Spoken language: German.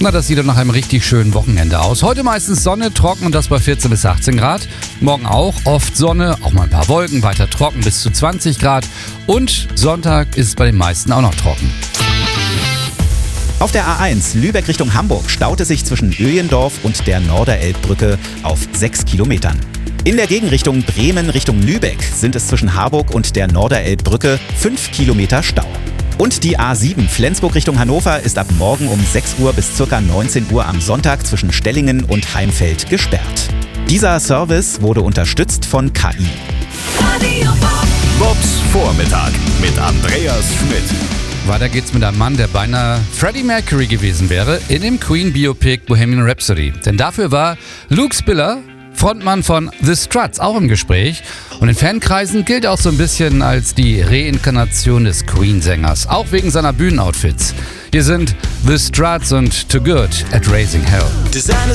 Na, das sieht doch nach einem richtig schönen Wochenende aus. Heute meistens Sonne, trocken und das bei 14 bis 18 Grad. Morgen auch oft Sonne, auch mal ein paar Wolken, weiter trocken bis zu 20 Grad. Und Sonntag ist bei den meisten auch noch trocken. Auf der A1 Lübeck Richtung Hamburg staut es sich zwischen Öjendorf und der Norderelbbrücke auf 6 Kilometern. In der Gegenrichtung Bremen Richtung Lübeck sind es zwischen Harburg und der Norderelbbrücke 5 Kilometer Stau. Und die A7 Flensburg Richtung Hannover ist ab morgen um 6 Uhr bis ca. 19 Uhr am Sonntag zwischen Stellingen und Heimfeld gesperrt. Dieser Service wurde unterstützt von KI. Bobs Vormittag mit Andreas Schmidt. Weiter geht's mit einem Mann, der beinahe Freddie Mercury gewesen wäre in dem Queen-Biopic Bohemian Rhapsody. Denn dafür war Luke Spiller, Frontmann von The Struts, auch im Gespräch. Und in Fankreisen gilt er auch so ein bisschen als die Reinkarnation des Queen-Sängers, auch wegen seiner Bühnenoutfits. Hier sind The Struts und Too Good at Raising Hell.